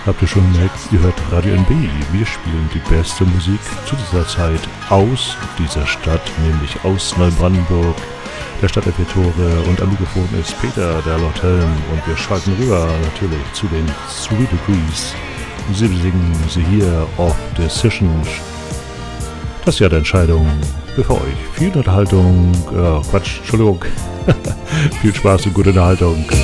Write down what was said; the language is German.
Habt ihr schon gemerkt, ihr hört Radio NB. Wir spielen die beste Musik zu dieser Zeit aus dieser Stadt, nämlich aus Neubrandenburg, der Stadt der vier Tore. Und am Mikrofon ist Peter, der Lord Helm. Und wir schalten rüber natürlich zu den 3 Degrees. Sie singen sie hier auf Decision. Das ist ja die Entscheidung für euch. Viel Unterhaltung, Entschuldigung. Viel Spaß und gute Unterhaltung.